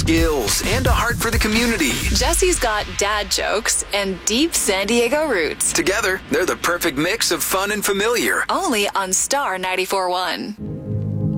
skills, and a heart for the community. Jesse's got dad jokes and deep San Diego roots. Together, they're the perfect mix of fun and familiar. Only on Star 94.1.